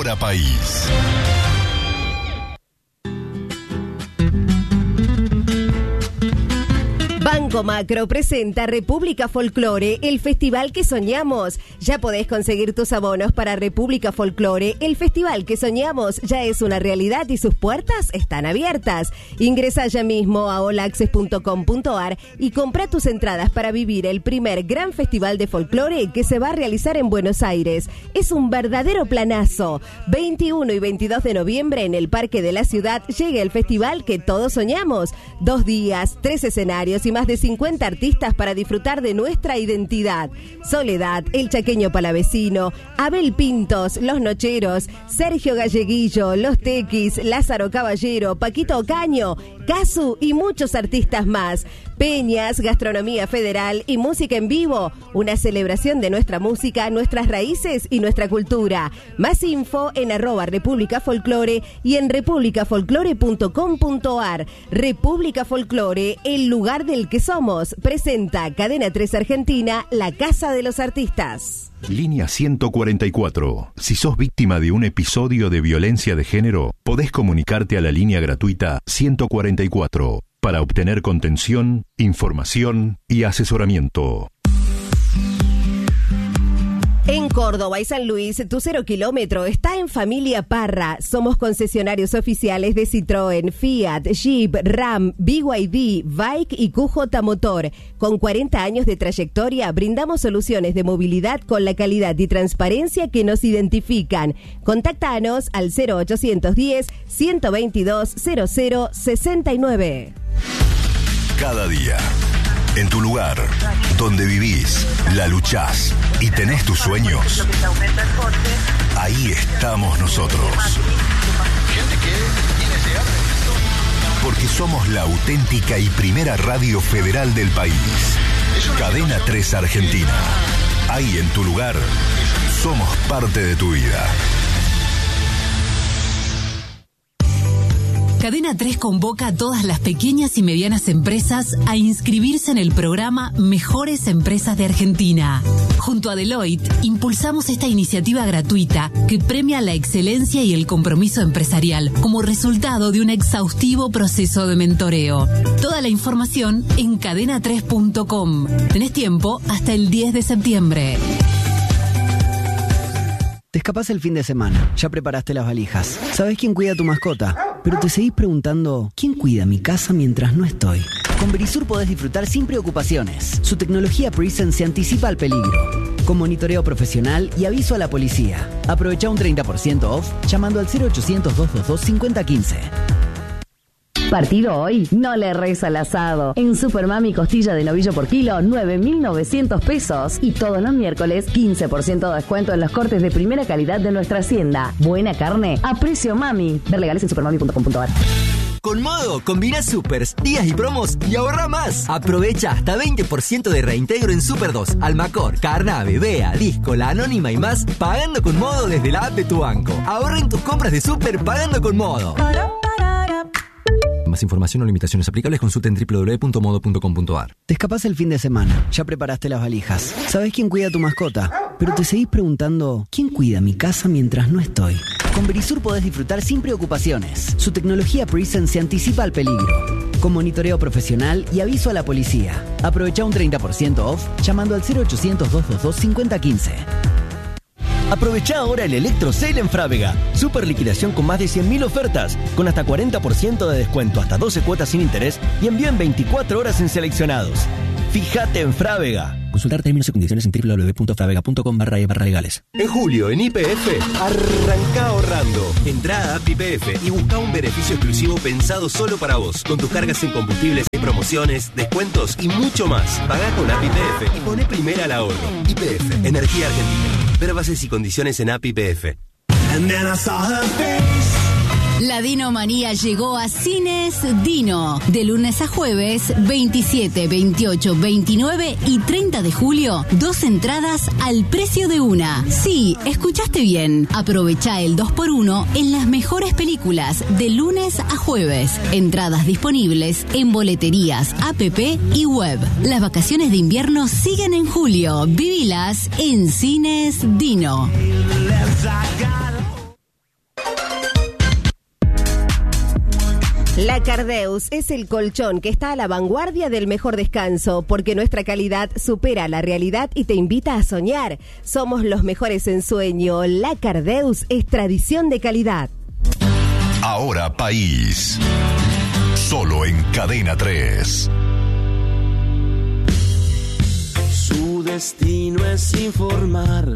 Hora País. Banco Macro presenta República Folklore, el festival que soñamos. Ya podés conseguir tus abonos para República Folklore. El festival que soñamos ya es una realidad y sus puertas están abiertas. Ingresa ya mismo a hollaaccess.com.ar y compra tus entradas para vivir el primer gran festival de folclore que se va a realizar en Buenos Aires. Es un verdadero planazo. 21 y 22 de noviembre en el Parque de la Ciudad llega el festival que todos soñamos. 2 días, 3 escenarios y más de 50 artistas para disfrutar de nuestra identidad. Soledad, El Chaqueño Palavecino, Abel Pintos, Los Nocheros, Sergio Galleguillo, Los Tequis, Lázaro Caballero, Paquito Ocaño, Casu y muchos artistas más. Peñas, gastronomía federal y música en vivo. Una celebración de nuestra música, nuestras raíces y nuestra cultura. Más info en @República Folklore y en republicafolklore.com.ar. República Folklore, el lugar del que somos. Presenta Cadena 3 Argentina, la Casa de los Artistas. Línea 144. Si sos víctima de un episodio de violencia de género, podés comunicarte a la línea gratuita 144 para obtener contención, información y asesoramiento. En Córdoba y San Luis, tu 0 kilómetro está en Familia Parra. Somos concesionarios oficiales de Citroën, Fiat, Jeep, Ram, BYD, Bike y QJ Motor. Con 40 años de trayectoria, brindamos soluciones de movilidad con la calidad y transparencia que nos identifican. Contáctanos al 0810-122-0069. Cada día, en tu lugar, donde vivís, la luchás y tenés tus sueños, ahí estamos nosotros. Porque somos la auténtica y primera radio federal del país. Cadena 3 Argentina. Ahí en tu lugar, somos parte de tu vida. Cadena 3 convoca a todas las pequeñas y medianas empresas a inscribirse en el programa Mejores Empresas de Argentina. Junto a Deloitte, impulsamos esta iniciativa gratuita que premia la excelencia y el compromiso empresarial como resultado de un exhaustivo proceso de mentoreo. Toda la información en cadena3.com. Tenés tiempo hasta el 10 de septiembre. Te escapás el fin de semana, ya preparaste las valijas. ¿Sabés quién cuida a tu mascota? Pero te seguís preguntando, ¿quién cuida mi casa mientras no estoy? Con Verisur podés disfrutar sin preocupaciones. Su tecnología Presence se anticipa al peligro, con monitoreo profesional y aviso a la policía. Aprovecha un 30% off llamando al 0800-222-5015. ¿Partido hoy? No le erres al asado. En Supermami costilla de novillo por kilo, 9.900 pesos. Y todos los miércoles, 15% de descuento en los cortes de primera calidad de nuestra hacienda. Buena carne a precio mami. Ver legales en supermami.com.ar. Con Modo, combina supers, días y promos y ahorra más. Aprovecha hasta 20% de reintegro en Super 2, Almacor, Carnave, Bea, Disco, La Anónima y más, pagando con Modo desde la app de tu banco. Ahorra en tus compras de Super pagando con Modo. Más información o limitaciones aplicables, consulta en www.modo.com.ar. Te escapás el fin de semana, ya preparaste las valijas. ¿Sabés quién cuida a tu mascota? Pero te seguís preguntando, ¿quién cuida mi casa mientras no estoy? Con Verisur podés disfrutar sin preocupaciones. Su tecnología Presence se anticipa al peligro, con monitoreo profesional y aviso a la policía. Aprovecha un 30% off llamando al 0800-222-5015. Aprovecha ahora el Electro Sale en Frávega. Super liquidación con más de 100.000 ofertas, con hasta 40% de descuento, hasta 12 cuotas sin interés y envío en 24 horas en seleccionados. Fíjate en Frávega. Consultar términos y condiciones en www.fravega.com/legales. En julio, en YPF, arranca ahorrando. Entrá a App YPF y busca un beneficio exclusivo pensado solo para vos. Con tus cargas en combustibles, promociones, descuentos y mucho más. Pagá con App YPF y poné primera al ahorro. YPF, Energía Argentina. Ver bases y condiciones en App YPF. La Dinomanía llegó a Cines Dino. De lunes a jueves, 27, 28, 29 y 30 de julio, 2 entradas al precio de una. Sí, escuchaste bien. Aprovecha el 2x1 en las mejores películas de lunes a jueves. Entradas disponibles en boleterías, app y web. Las vacaciones de invierno siguen en julio. Vivilas en Cines Dino. La Cardeus es el colchón que está a la vanguardia del mejor descanso, porque nuestra calidad supera la realidad y te invita a soñar. Somos los mejores en sueño. La Cardeus es tradición de calidad. Ahora País. Solo en Cadena 3. Su destino es informar.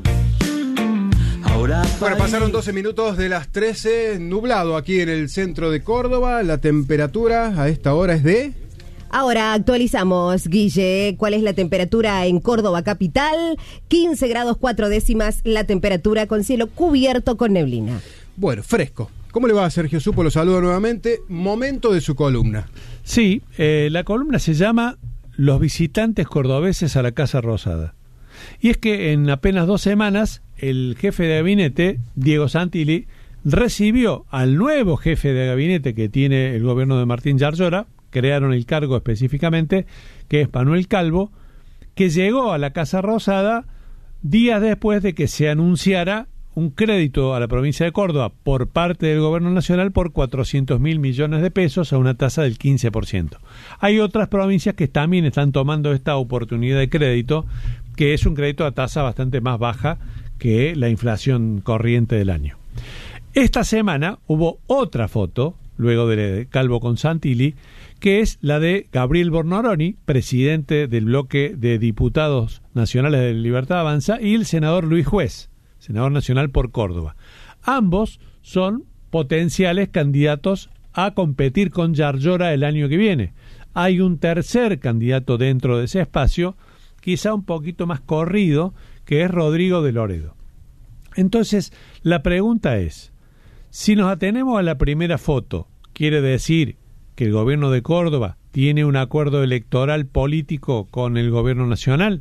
Bueno, pasaron 12 minutos de las 13, nublado aquí en el centro de Córdoba. La temperatura a esta hora es de... Ahora actualizamos, Guille, ¿cuál es la temperatura en Córdoba capital? 15 grados 4 décimas la temperatura con cielo cubierto con neblina. Bueno, fresco. ¿Cómo le va a Sergio Supo? Lo saludo nuevamente. Momento de su columna. Sí, la columna se llama Los visitantes cordobeses a la Casa Rosada. Y es que en apenas 2 semanas, el jefe de gabinete, Diego Santilli, recibió al nuevo jefe de gabinete que tiene el gobierno de Martín Yarlora, crearon el cargo específicamente, que es Manuel Calvo, que llegó a la Casa Rosada días después de que se anunciara un crédito a la provincia de Córdoba por parte del gobierno nacional por 400.000 millones de pesos a una tasa del 15%. Hay otras provincias que también están tomando esta oportunidad de crédito, que es un crédito a tasa bastante más baja que la inflación corriente del año. Esta semana hubo otra foto, luego de Calvo con Santilli, que es la de Gabriel Bornoroni, presidente del bloque de diputados nacionales de Libertad Avanza, y el senador Luis Juez, senador nacional por Córdoba. Ambos son potenciales candidatos a competir con Yarlora el año que viene. Hay un tercer candidato dentro de ese espacio, quizá un poquito más corrido, que es Rodrigo de Loredo. Entonces, la pregunta es, si nos atenemos a la primera foto, ¿quiere decir que el gobierno de Córdoba tiene un acuerdo electoral político con el gobierno nacional?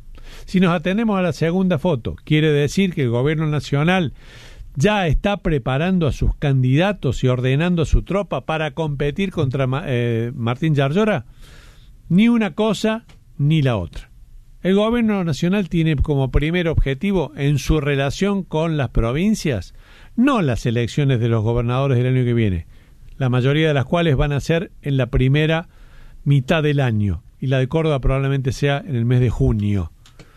Si nos atenemos a la segunda foto, ¿quiere decir que el gobierno nacional ya está preparando a sus candidatos y ordenando a su tropa para competir contra Martín Yarlora? Ni una cosa ni la otra. El gobierno nacional tiene como primer objetivo en su relación con las provincias, no las elecciones de los gobernadores del año que viene, la mayoría de las cuales van a ser en la primera mitad del año, y la de Córdoba probablemente sea en el mes de junio,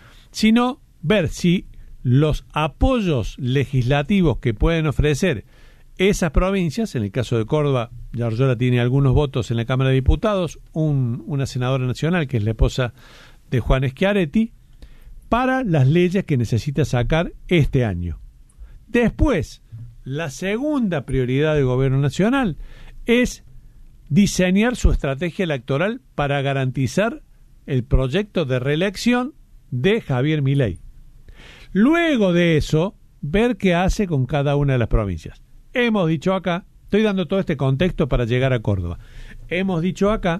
sino ver si los apoyos legislativos que pueden ofrecer esas provincias, en el caso de Córdoba, Yarlora tiene algunos votos en la Cámara de Diputados, una senadora nacional que es la esposa de Juan Schiaretti, para las leyes que necesita sacar este año. Después, la segunda prioridad del gobierno nacional es diseñar su estrategia electoral para garantizar el proyecto de reelección de Javier Milei. Luego de eso, ver qué hace con cada una de las provincias. Hemos dicho acá, estoy dando todo este contexto para llegar a Córdoba, hemos dicho acá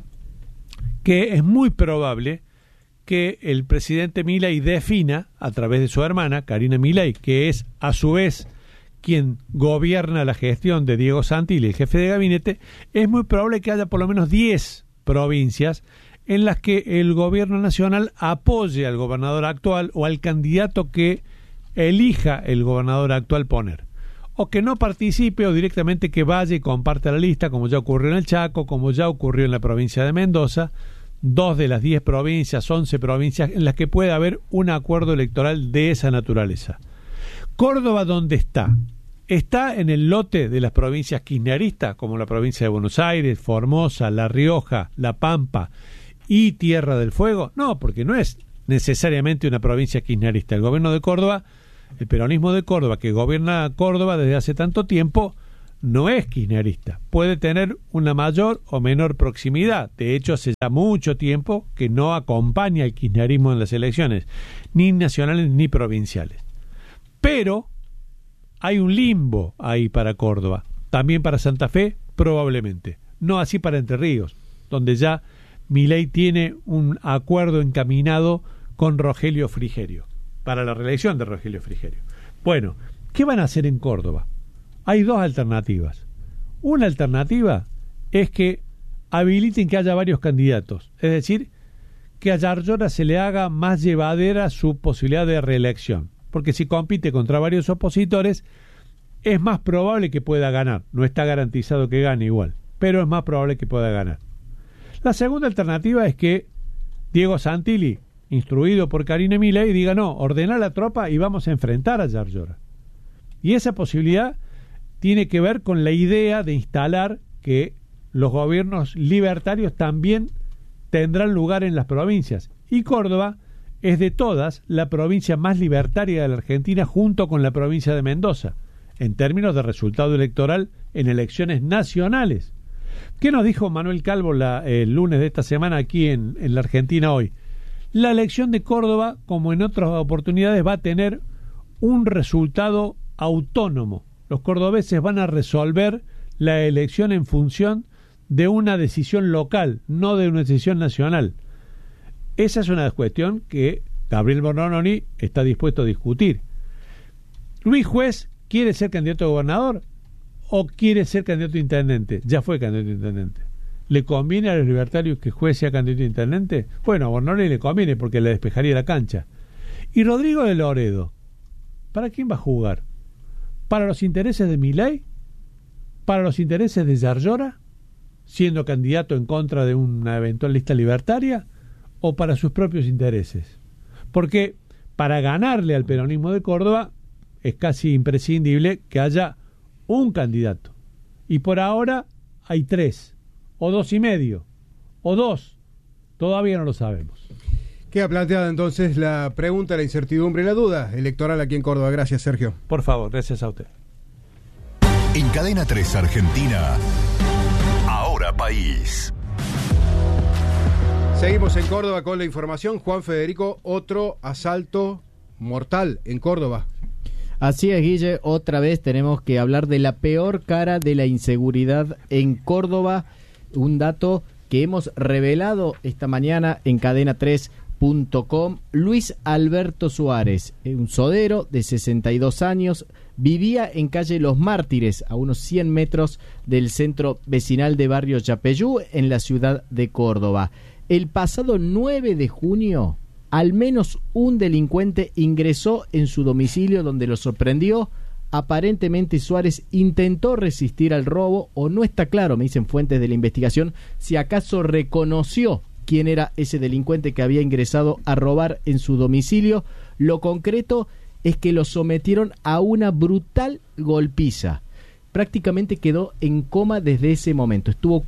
que es muy probable que el presidente Milei defina, a través de su hermana, Karina Milei, que es a su vez quien gobierna la gestión de Diego Santilli, el jefe de gabinete, es muy probable que haya por lo menos 10 provincias en las que el gobierno nacional apoye al gobernador actual o al candidato que elija el gobernador actual poner. O que no participe o directamente que vaya y comparte la lista, como ya ocurrió en el Chaco, como ya ocurrió en la provincia de Mendoza, 2 de las 10 provincias, 11 provincias en las que puede haber un acuerdo electoral de esa naturaleza. Córdoba, ¿dónde está? ¿Está en el lote de las provincias kirchneristas, como la provincia de Buenos Aires, Formosa, La Rioja, La Pampa y Tierra del Fuego? No, porque no es necesariamente una provincia kirchnerista. El gobierno de Córdoba, el peronismo de Córdoba, que gobierna Córdoba desde hace tanto tiempo, no es kirchnerista. Puede tener una mayor o menor proximidad. De hecho, hace ya mucho tiempo que no acompaña el kirchnerismo en las elecciones, ni nacionales ni provinciales. Pero hay un limbo ahí para Córdoba. También para Santa Fe, probablemente. No así para Entre Ríos, donde ya Milei tiene un acuerdo encaminado con Rogelio Frigerio, para la reelección de Rogelio Frigerio. Bueno, ¿qué van a hacer en Córdoba? Hay 2 alternativas. Una alternativa es que habiliten que haya varios candidatos, es decir, que a Yarlora se le haga más llevadera su posibilidad de reelección, porque si compite contra varios opositores es más probable que pueda ganar, no está garantizado que gane igual, pero es más probable que pueda ganar. La segunda alternativa es que Diego Santilli, instruido por Karine Milei, diga no, ordena la tropa y vamos a enfrentar a Yarlora. Y esa posibilidad tiene que ver con la idea de instalar que los gobiernos libertarios también tendrán lugar en las provincias. Y Córdoba es de todas la provincia más libertaria de la Argentina, junto con la provincia de Mendoza, en términos de resultado electoral en elecciones nacionales. ¿Qué nos dijo Manuel Calvo el lunes de esta semana aquí en la Argentina Hoy? La elección de Córdoba, como en otras oportunidades, va a tener un resultado autónomo. Los cordobeses van a resolver la elección en función de una decisión local, no de una decisión nacional. Esa es una cuestión que Gabriel Bornoni está dispuesto a discutir. Luis Juez quiere ser candidato a gobernador o quiere ser candidato a intendente. Ya fue candidato a intendente. ¿Le conviene a los libertarios que Juez sea candidato a intendente? Bueno, a Bornoni le conviene porque le despejaría la cancha. Y Rodrigo de Loredo, ¿para quién va a jugar? ¿Para los intereses de Milei? ¿Para los intereses de Yarlora, siendo candidato en contra de una eventual lista libertaria? ¿O para sus propios intereses? Porque para ganarle al peronismo de Córdoba es casi imprescindible que haya un candidato. Y por ahora hay 3, o 2,5, o 2. Todavía no lo sabemos. Queda planteada entonces la pregunta, la incertidumbre y la duda electoral aquí en Córdoba. Gracias, Sergio. Por favor, gracias a usted. En Cadena 3 Argentina, Ahora País. Seguimos en Córdoba con la información. Juan Federico, otro asalto mortal en Córdoba. Así es, Guille, otra vez tenemos que hablar de la peor cara de la inseguridad en Córdoba, un dato que hemos revelado esta mañana en cadena3.com. Luis Alberto Suárez, un sodero de 62 años, vivía en calle Los Mártires, a unos 100 metros del centro vecinal de barrio Yapeyú, en la ciudad de Córdoba. El pasado 9 de junio, al menos un delincuente ingresó en su domicilio donde lo sorprendió. Aparentemente Suárez intentó resistir al robo, o no está claro, me dicen fuentes de la investigación, si acaso reconoció quién era ese delincuente que había ingresado a robar en su domicilio. Lo concreto es que lo sometieron a una brutal golpiza. Prácticamente quedó en coma desde ese momento. Estuvo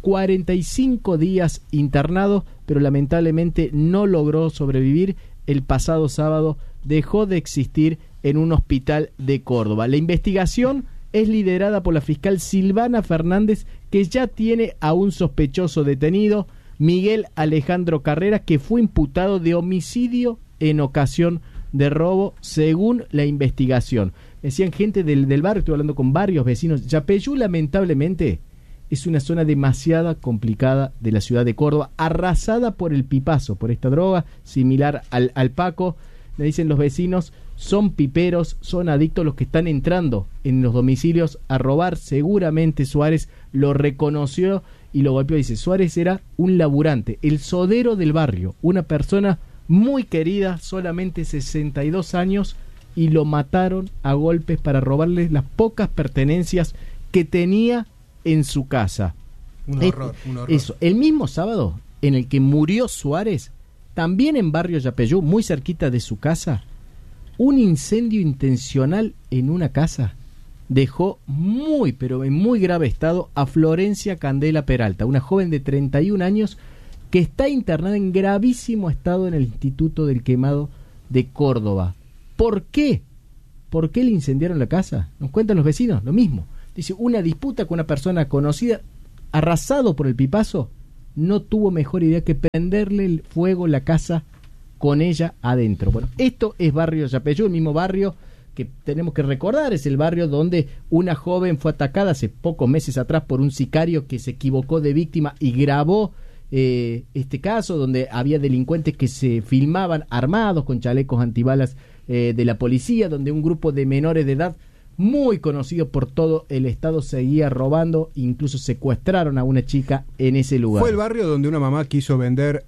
45 días internado, pero lamentablemente no logró sobrevivir. El pasado sábado dejó de existir en un hospital de Córdoba. La investigación es liderada por la fiscal Silvana Fernández, que ya tiene a un sospechoso detenido, Miguel Alejandro Carreras, que fue imputado de homicidio en ocasión de robo, según la investigación. Decían gente del barrio, estuve hablando con varios vecinos. Yapeyú, lamentablemente, es una zona demasiado complicada de la ciudad de Córdoba, arrasada por el pipazo, por esta droga, similar al Paco. Le dicen los vecinos, son piperos, son adictos los que están entrando en los domicilios a robar. Seguramente Suárez lo reconoció y lo golpeó. Dice, Suárez era un laburante, el sodero del barrio, una persona muy querida, solamente 62 años, y lo mataron a golpes para robarle las pocas pertenencias que tenía en su casa. Un horror. Eso. El mismo sábado en el que murió Suárez, también en barrio Yapeyú, muy cerquita de su casa, un incendio intencional en una casa dejó muy, pero en muy grave estado a Florencia Candela Peralta, una joven de 31 años que está internada en gravísimo estado en el Instituto del Quemado de Córdoba. ¿Por qué? ¿Por qué le incendiaron la casa? Nos cuentan los vecinos, lo mismo. Dice, una disputa con una persona conocida, arrasado por el pipazo, no tuvo mejor idea que prenderle el fuego la casa con ella adentro. Bueno, esto es barrio Yapeyú, el mismo barrio que tenemos que recordar, es el barrio donde una joven fue atacada hace pocos meses atrás por un sicario que se equivocó de víctima y grabó este caso, donde había delincuentes que se filmaban armados con chalecos antibalas de la policía, donde un grupo de menores de edad muy conocido por todo el estado seguía robando, incluso secuestraron a una chica en ese lugar. ¿Fue el barrio donde una mamá quiso vender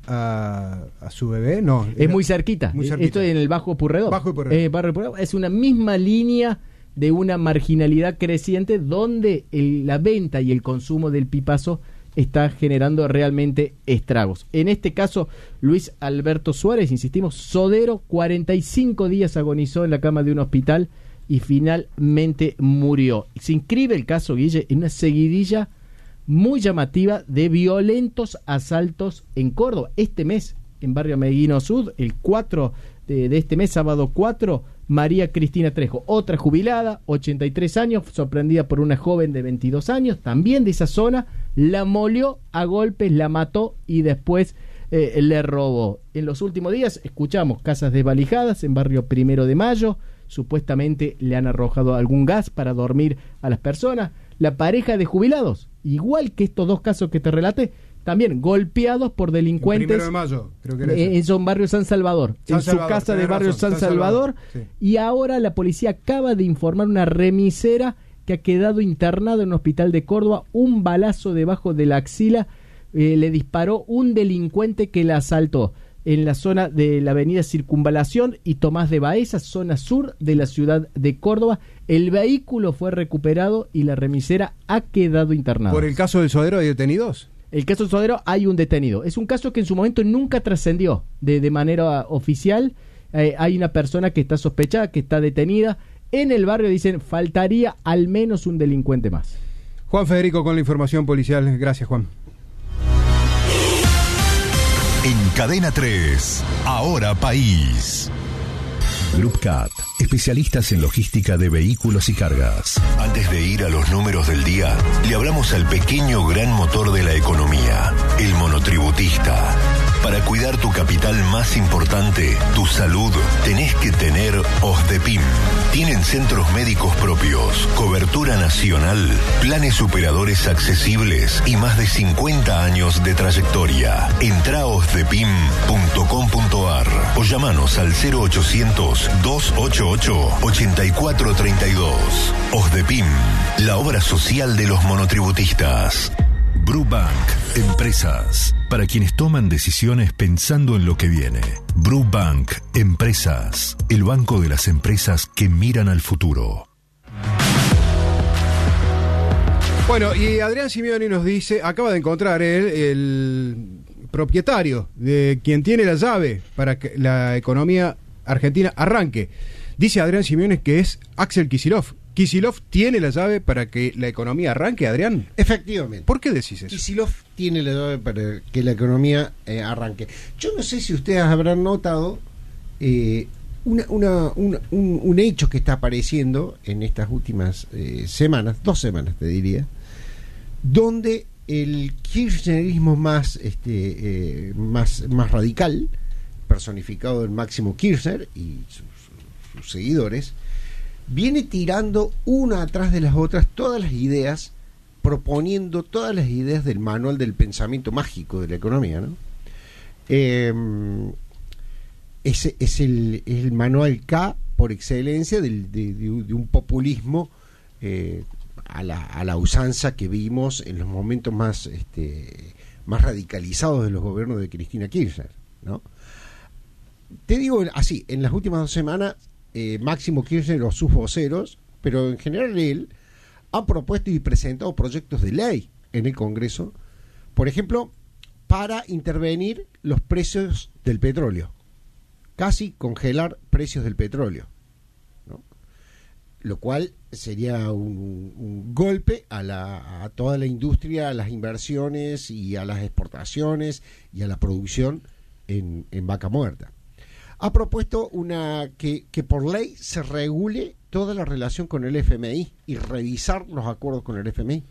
a su bebé? No. Es muy cerquita. Muy cerquita. Esto es en el Bajo Purredón. Barrio Purredón. Es una misma línea de una marginalidad creciente donde la venta y el consumo del pipazo está generando realmente estragos. En este caso, Luis Alberto Suárez, insistimos, sodero, 45 días agonizó en la cama de un hospital y finalmente murió. Se inscribe el caso, Guille, en una seguidilla muy llamativa de violentos asaltos en Córdoba. Este mes, en Barrio Meguino Sud, el 4 de este mes, sábado 4, María Cristina Trejo, otra jubilada, 83 años, sorprendida por una joven de 22 años, también de esa zona, la molió a golpes, la mató y después le robó. En los últimos días escuchamos casas desvalijadas en Barrio 1 de Mayo, supuestamente le han arrojado algún gas para dormir a las personas. La pareja de jubilados, igual que estos dos casos que te relaté, también golpeados por delincuentes. 1 de Mayo, creo que era ese. En Barrio San Salvador, en su casa de Barrio San Salvador. Sí. Y ahora la policía acaba de informar una remisera que ha quedado internada en un hospital de Córdoba, un balazo debajo de la axila le disparó un delincuente que la asaltó en la zona de la avenida Circunvalación y Tomás de Baeza, zona sur de la ciudad de Córdoba. El vehículo fue recuperado y la remisera ha quedado internada. ¿Por el caso del sodero hay detenidos? El caso del sodero hay un detenido. Es un caso que en su momento nunca trascendió de manera oficial. Hay una persona que está sospechada, que está detenida. En el barrio dicen faltaría al menos un delincuente más. Juan Federico con la información policial. Gracias, Juan. En Cadena 3, Ahora País. Group Cat, especialistas en logística de vehículos y cargas. Antes de ir a los números del día, le hablamos al pequeño gran motor de la economía, el monotributista. Para cuidar tu capital más importante, tu salud, tenés que tener OSDEPIM. Tienen centros médicos propios, cobertura nacional, planes superadores accesibles y más de 50 años de trayectoria. Entrá a osdepim.com.ar o llamanos al 0800-288-8432. OSDEPIM, la obra social de los monotributistas. Brubank, empresas, para quienes toman decisiones pensando en lo que viene. Brubank, empresas, el banco de las empresas que miran al futuro. Bueno, y Adrián Simeoni nos dice, acaba de encontrar él, el propietario de quien tiene la llave para que la economía argentina arranque. Dice Adrián Simeoni que es Axel Kicillof. ¿Kicillof tiene la llave para que la economía arranque, Adrián? Efectivamente. ¿Por qué decís eso? Kicillof tiene la llave para que la economía arranque. Yo no sé si ustedes habrán notado un hecho que está apareciendo en estas últimas semanas, 2 semanas te diría, donde el kirchnerismo más radical, personificado en Máximo Kirchner y sus seguidores, viene tirando una atrás de las otras todas las ideas, proponiendo todas las ideas del manual del pensamiento mágico de la economía, ¿no? Ese es el manual K por excelencia de un populismo a la usanza que vimos en los momentos más radicalizados de los gobiernos de Cristina Kirchner, ¿no? Te digo así, en las últimas 2 semanas Máximo Kirchner o sus voceros, pero en general él, han propuesto y presentado proyectos de ley en el Congreso, por ejemplo, para intervenir los precios del petróleo, casi congelar precios del petróleo, ¿no? Lo cual sería un golpe a toda la industria, a las inversiones y a las exportaciones y a la producción en Vaca Muerta. Ha propuesto que por ley se regule toda la relación con el FMI y revisar los acuerdos con el FMI.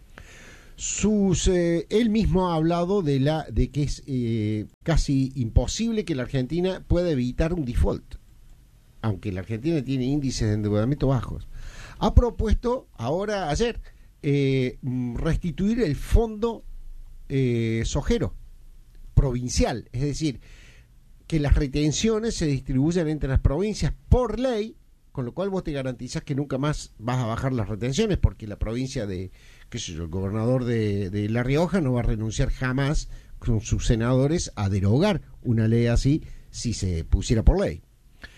Él mismo ha hablado de que es casi imposible que la Argentina pueda evitar un default, aunque la Argentina tiene índices de endeudamiento bajos. Ha propuesto ayer restituir el fondo sojero provincial, es decir, que las retenciones se distribuyan entre las provincias por ley, con lo cual vos te garantizás que nunca más vas a bajar las retenciones, porque la provincia el gobernador de La Rioja no va a renunciar jamás con sus senadores a derogar una ley así si se pusiera por ley.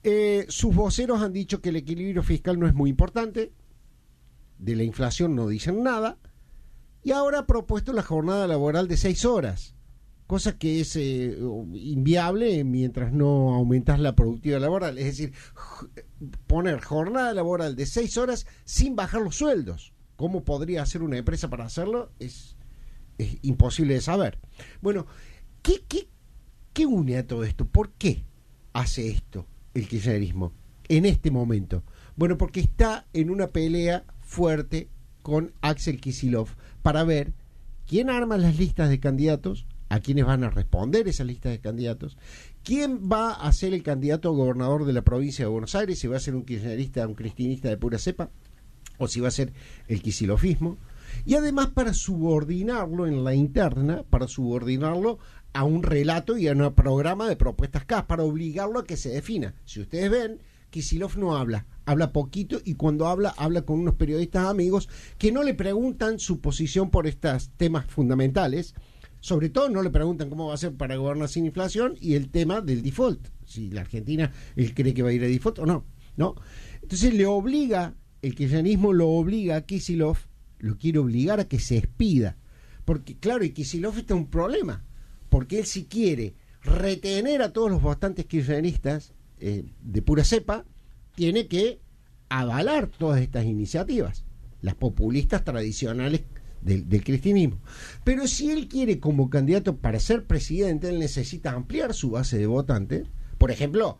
Sus voceros han dicho que el equilibrio fiscal no es muy importante, de la inflación no dicen nada, y ahora ha propuesto la jornada laboral de 6 horas, cosa que es inviable mientras no aumentas la productividad laboral. Es decir, poner jornada laboral de 6 horas sin bajar los sueldos. ¿Cómo podría hacer una empresa para hacerlo? Es imposible de saber. Bueno, ¿qué une a todo esto? ¿Por qué hace esto el kirchnerismo en este momento? Bueno, porque está en una pelea fuerte con Axel Kicillof para ver quién arma las listas de candidatos, a quiénes van a responder esas listas de candidatos, quién va a ser el candidato a gobernador de la provincia de Buenos Aires, si va a ser un kirchnerista, un cristinista de pura cepa, o si va a ser el kicilofismo, y además para subordinarlo en la interna, para subordinarlo a un relato y a un programa de propuestas CAS, para obligarlo a que se defina. Si ustedes ven, Kicillof no habla poquito, y cuando habla con unos periodistas amigos que no le preguntan su posición por estos temas fundamentales. Sobre todo no le preguntan cómo va a ser para gobernar sin inflación y el tema del default, si la Argentina él cree que va a ir a default o no. Entonces el kirchnerismo lo obliga a Kicillof, lo quiere obligar a que se expida, porque claro, y Kicillof está un problema, porque él si quiere retener a todos los votantes kirchneristas de pura cepa, tiene que avalar todas estas iniciativas, las populistas tradicionales del cristianismo. Pero si él quiere como candidato para ser presidente, él necesita ampliar su base de votantes. Por ejemplo,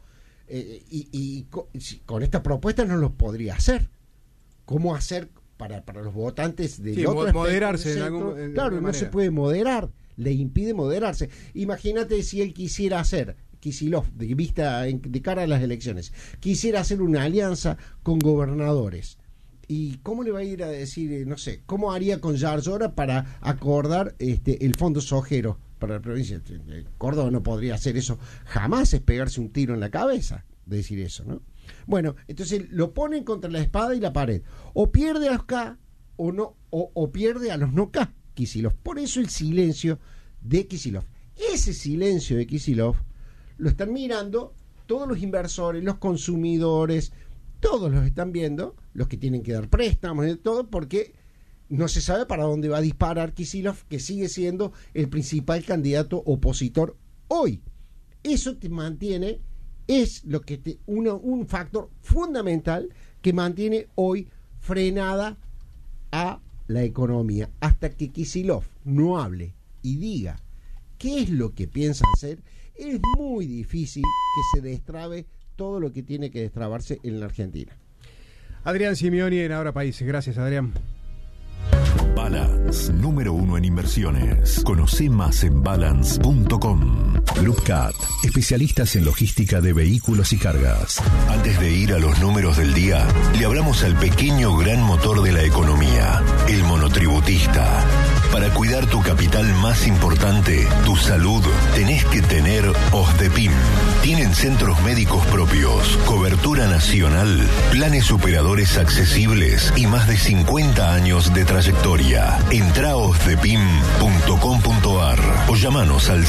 con esta propuesta no lo podría hacer. ¿Cómo hacer para los votantes de moderarse claro, no se puede moderar, le impide moderarse. Imagínate si él quisiera hacer, Kicillof, de cara a las elecciones, quisiera hacer una alianza con gobernadores. ¿Y cómo le va a ir a decir, no sé, cómo haría con Yarlora para acordar el fondo sojero para la provincia? Córdoba no podría hacer eso jamás, es pegarse un tiro en la cabeza de decir eso, ¿no? Bueno, entonces lo ponen contra la espada y la pared. O pierde a los K o no, o pierde a los no K, Kicillof. Por eso el silencio de Kicillof. Ese silencio de Kicillof lo están mirando todos los inversores, los consumidores, todos los están viendo, los que tienen que dar préstamos y todo, porque no se sabe para dónde va a disparar Kicillof, que sigue siendo el principal candidato opositor hoy. Eso te mantiene, es lo que un factor fundamental que mantiene hoy frenada a la economía. Hasta que Kicillof no hable y diga qué es lo que piensa hacer, es muy difícil que se destrabe todo lo que tiene que destrabarse en la Argentina. Adrián Simeoni en Ahora Países. Gracias, Adrián. Balance, número 1 en inversiones. Conoce más en balance.com. Loopcat, especialistas en logística de vehículos y cargas. Antes de ir a los números del día, le hablamos al pequeño gran motor de la economía, el monotributista. Para cuidar tu capital más importante, tu salud, tenés que tener OSDEPIM. Tienen centros médicos propios, cobertura nacional, planes operadores accesibles y más de 50 años de trayectoria. Entrá a osdepim.com.ar o llamanos al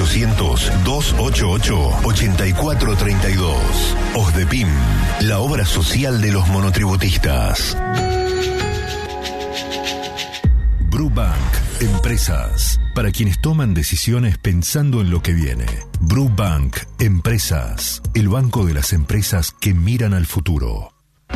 0800-288-8432. OSDEPIM, la obra social de los monotributistas. Brubank, empresas, para quienes toman decisiones pensando en lo que viene. Brubank, empresas, el banco de las empresas que miran al futuro.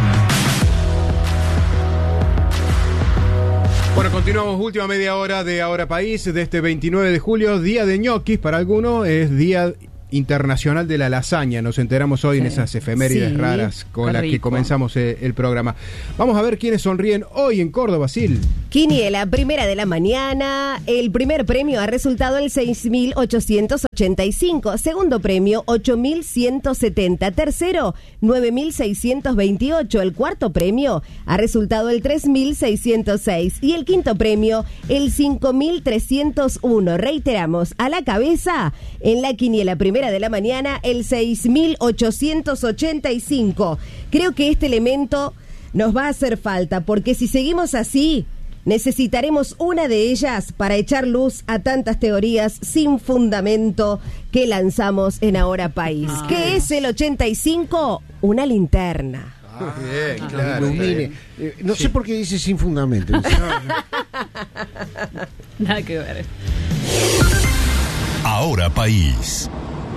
Bueno, continuamos, última media hora de Ahora País, de este 29 de julio, día de ñoquis, para algunos es día internacional de la lasaña. Nos enteramos hoy en esas efemérides raras con las que comenzamos el programa. Vamos a ver quiénes sonríen hoy en Córdoba, Sil. Quiniela, primera de la mañana. El primer premio ha resultado el 6.885. Segundo premio, 8.170. Tercero, 9.628. El cuarto premio ha resultado el 3.606. Y el quinto premio, el 5.301. Reiteramos, a la cabeza en la quiniela primera de la mañana, el 6.885. Creo que este elemento nos va a hacer falta, porque si seguimos así, Necesitaremos una de ellas para echar luz a tantas teorías sin fundamento que lanzamos en Ahora País. ¿Qué es el 85? Una linterna. Bien, claro. No sé por qué dice sin fundamento. Nada que ver. Ahora País.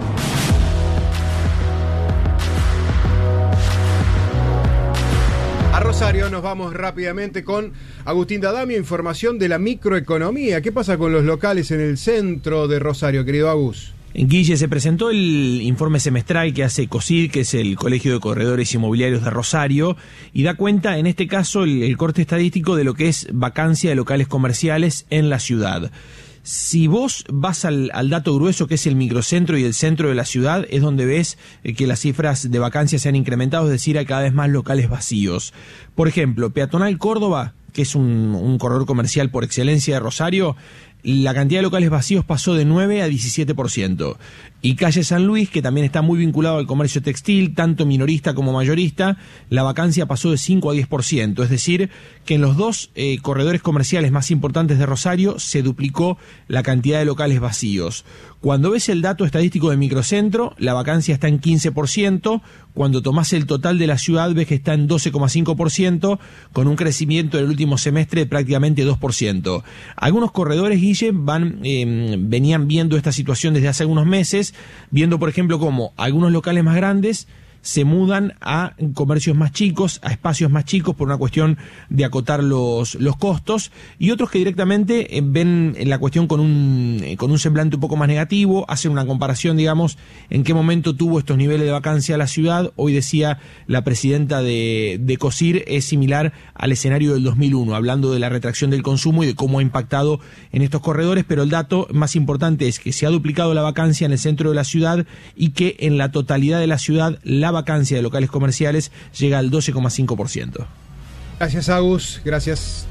A Rosario nos vamos rápidamente con Agustín D'Adamio, información de la microeconomía. ¿Qué pasa con los locales en el centro de Rosario, querido Agus? Guille, se presentó el informe semestral que hace COSID, que es el Colegio de Corredores Inmobiliarios de Rosario, y da cuenta, en este caso, el corte estadístico de lo que es vacancia de locales comerciales en la ciudad. Si vos vas al dato grueso, que es el microcentro y el centro de la ciudad, es donde ves que las cifras de vacancia se han incrementado, es decir, hay cada vez más locales vacíos. Por ejemplo, Peatonal Córdoba, que es un corredor comercial por excelencia de Rosario, la cantidad de locales vacíos pasó de 9 a 17%. Y Calle San Luis, que también está muy vinculado al comercio textil, tanto minorista como mayorista, la vacancia pasó de 5 a 10%. Es decir, que en los dos corredores comerciales más importantes de Rosario se duplicó la cantidad de locales vacíos. Cuando ves el dato estadístico del microcentro, la vacancia está en 15%. Cuando tomás el total de la ciudad, ves que está en 12,5%, con un crecimiento en el último semestre de prácticamente 2%. Algunos corredores, Guille, venían viendo esta situación desde hace algunos meses, viendo, por ejemplo, cómo algunos locales más grandes se mudan a comercios más chicos, a espacios más chicos por una cuestión de acotar los costos, y otros que directamente ven la cuestión con un semblante un poco más negativo, hacen una comparación, digamos, en qué momento tuvo estos niveles de vacancia la ciudad. Hoy decía la presidenta de COSIR, es similar al escenario del 2001, hablando de la retracción del consumo y de cómo ha impactado en estos corredores, pero el dato más importante es que se ha duplicado la vacancia en el centro de la ciudad y que en la totalidad de la ciudad la vacancia de locales comerciales llega al 12,5%. Gracias, Agus. Gracias.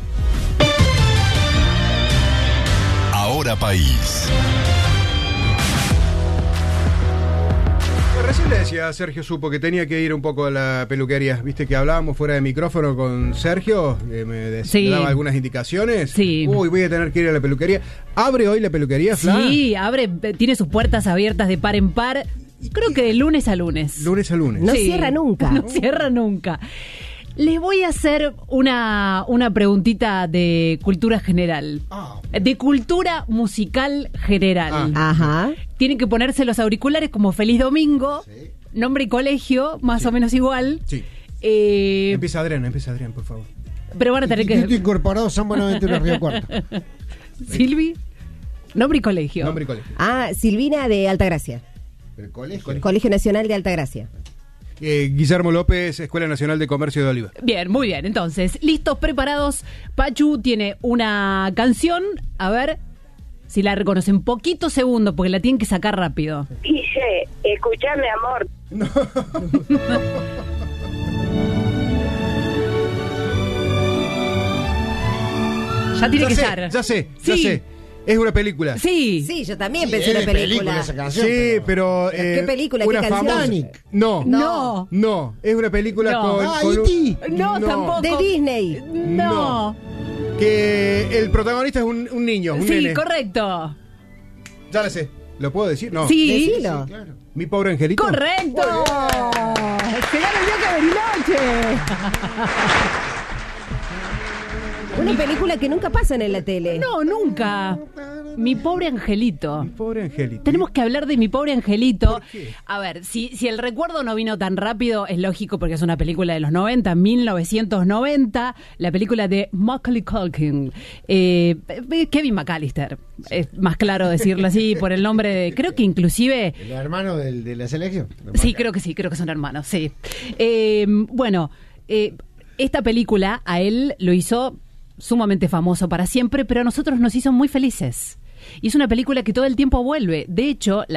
Ahora País. Recién le decía a Sergio Supo que tenía que ir un poco a la peluquería. Viste que hablábamos fuera de micrófono con Sergio, me daba algunas indicaciones. Sí. Uy, voy a tener que ir a la peluquería. ¿Abre hoy la peluquería, Fla? Sí, abre, tiene sus puertas abiertas de par en par. Creo que de lunes a lunes. Lunes a lunes. No cierra nunca. No cierra nunca. Les voy a hacer una preguntita de cultura general. De cultura musical general. Ajá. Tienen que ponerse los auriculares como Feliz Domingo, nombre y colegio, más o menos igual. Sí. Empieza Adrián, por favor. Pero van a tener Instituto Incorporado San Buenaventura Río Cuarto. Silvi, nombre y colegio. Nombre y colegio. Silvina de Altagracia. ¿El colegio? Colegio Nacional de Altagracia. Guillermo López, Escuela Nacional de Comercio de Oliva. Bien, muy bien. Entonces, listos, preparados. Pachu tiene una canción. A ver si la reconocen. Poquitos segundos, porque la tienen que sacar rápido. Guille, escuchame, amor. Ya tiene que ser. Ya sé. Es una película. Sí, yo también pensé en la película. Esa canción, Sí, pero ¿qué película? una ¿Qué canción? famosa. No, es una película con No, tampoco. De Disney. No. Que el protagonista es un niño, un nene. Sí, correcto. Ya lo sé. ¿Lo puedo decir? No. Sí. Decilo. claro. Mi pobre angelito. ¡Correcto! ¡Se gana el día que Bariloche! Una película que nunca pasan en la tele. No, nunca. Mi pobre angelito. Mi pobre angelito. Tenemos que hablar de Mi pobre angelito. ¿Por qué? A ver, si el recuerdo no vino tan rápido, es lógico porque es una película de los 90, 1990, la película de Macaulay Culkin. Kevin McAllister. Es más claro decirlo así por el nombre de... Creo que inclusive... ¿El hermano de la selección? Sí, creo que son hermanos, sí. Esta película a él lo hizo sumamente famoso para siempre, pero a nosotros nos hizo muy felices. Y es una película que todo el tiempo vuelve. De hecho,